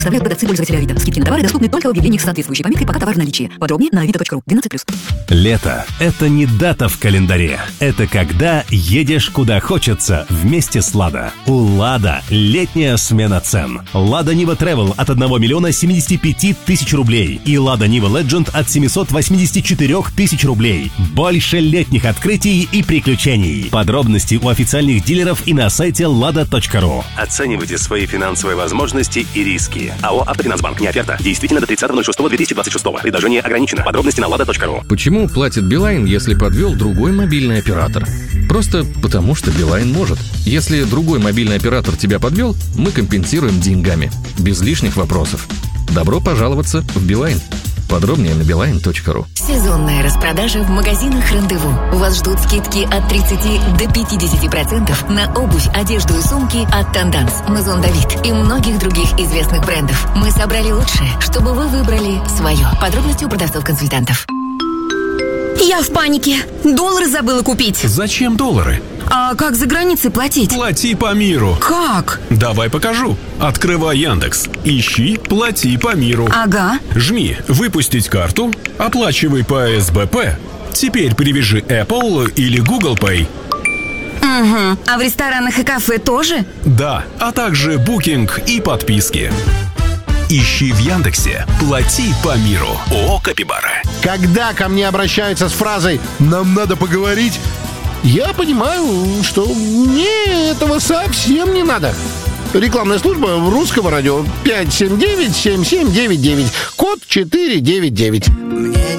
Вставляют продавцы пользователя Авито. Скидки на товары доступны только в объявлениях с соответствующей пометкой «Пока товар в наличии». Подробнее на avito.ru. 12+. Лето – это не дата в календаре. Это когда едешь куда хочется вместе с «Лада». У «Лада» летняя смена цен. «Лада Нива Travel» от 1 миллиона 75 тысяч рублей и «Лада Нива Legend» от 784 тысяч рублей. Больше летних открытий и приключений. Подробности у официальных дилеров и на сайте lada.ru. Оценивайте свои финансовые возможности и риски. АО «Автофинансбанк». Не оферта. Действительно до 30.06.2026. Предложение ограничено. Подробности на lada.ru. Почему платит Билайн, если подвел другой мобильный оператор? Просто потому, что Билайн может. Если другой мобильный оператор тебя подвел, мы компенсируем деньгами. Без лишних вопросов. Добро пожаловаться в Билайн. Подробнее на beeline.ru. Сезонная распродажа в магазинах «Рандеву». Вас ждут скидки от 30 до 50% на обувь, одежду и сумки от Тенданс, Maison David и многих других известных брендов. Мы собрали лучшее, чтобы вы выбрали свое. Подробности у продавцов-консультантов. Я в панике. Доллары забыла купить. Зачем доллары? А как за границей платить? Плати по миру. Как? Давай покажу. Открывай Яндекс. Ищи «Плати по миру». Ага. Жми «Выпустить карту», оплачивай по СБП. Теперь привяжи Apple или Google Pay. Угу. А в ресторанах и кафе тоже? Да, а также букинг и подписки. Ищи в Яндексе «Плати по миру». ООО «Капибара». Когда ко мне обращаются с фразой «нам надо поговорить», я понимаю, что мне этого совсем не надо. Рекламная служба русского радио 579-7799, код 499.